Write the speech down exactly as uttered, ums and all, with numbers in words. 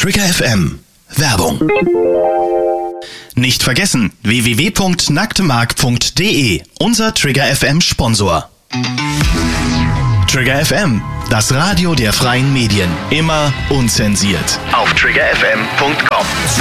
Trigger F M. Werbung. Nicht vergessen, w w w punkt nacktemark punkt d e, unser Trigger F M Sponsor. Trigger F M, das Radio der freien Medien. Immer unzensiert. Auf trigger f m punkt com.